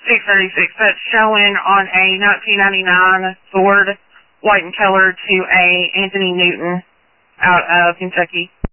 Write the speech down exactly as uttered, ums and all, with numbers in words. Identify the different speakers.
Speaker 1: six thirty-six. That's showing on a nineteen ninety-nine Ford, white in color, to a Anthony Newton out of Kentucky.